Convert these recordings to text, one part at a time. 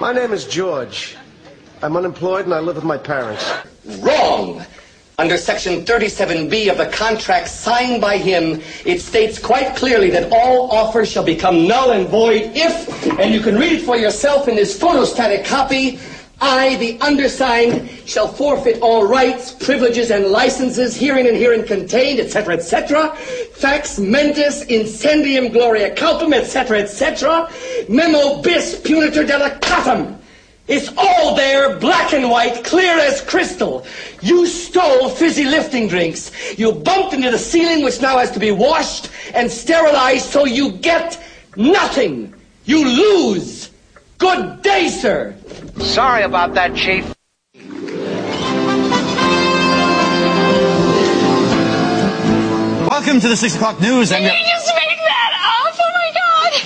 My name is George. I'm unemployed and I live with my parents. Wrong! Under Section 37B of the contract signed by him, it states quite clearly that all offers shall become null and void if, and you can read it for yourself in this photostatic copy, I, the undersigned, shall forfeit all rights, privileges, and licenses herein and herein contained, etc., etc., fax mentis incendium gloria culpum, etc., etc., memo bis punitor delicatum. It's all there, black and white, clear as crystal. You stole fizzy lifting drinks. You bumped into the ceiling, which now has to be washed and sterilized, so you get nothing. You lose. Good day, sir. Sorry about that, Chief. Welcome to the 6 o'clock news. Did you just make that up? Oh, my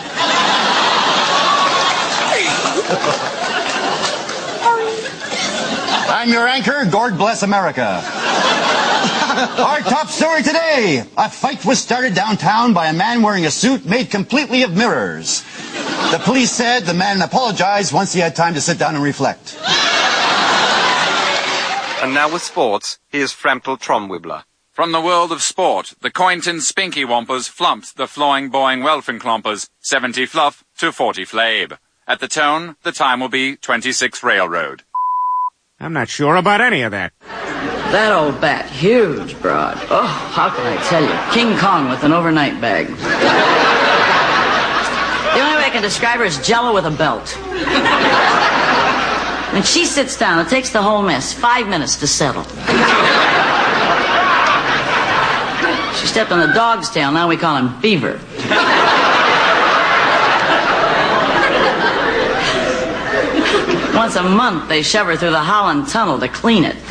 God. I'm your anchor, God bless America. Our top story today. A fight was started downtown by a man wearing a suit made completely of mirrors. The police said the man apologized once he had time to sit down and reflect. And now with sports, here's Frempel Tromwibbler. From the world of sport, the Cointon Spinky Wampers flumped the Floing Boing Welfinklompers 70 fluff to 40 flabe. At the tone, the time will be 26 railroad. I'm not sure about any of that. That old bat, huge, broad. Oh, how can I tell you? King Kong with an overnight bag. The only way I can describe her is Jell-O with a belt. When she sits down, it takes the whole mess 5 minutes to settle. She stepped on a dog's tail, now we call him Beaver. Once a month, they shove her through the Holland Tunnel to clean it.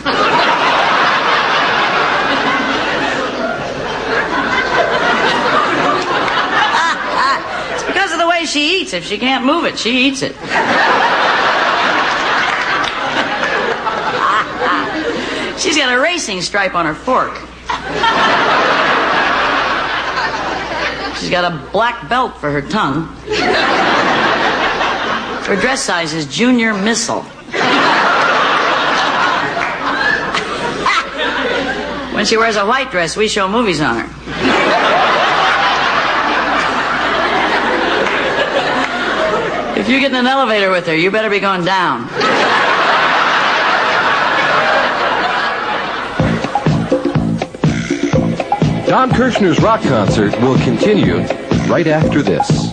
It's because of the way she eats. If she can't move it, she eats it. She's got a racing stripe on her fork. She's got a black belt for her tongue. Her dress size is junior missile. When she wears a white dress, we show movies on her. If you get in an elevator with her, you better be going down. Don Kirshner's rock concert will continue right after this.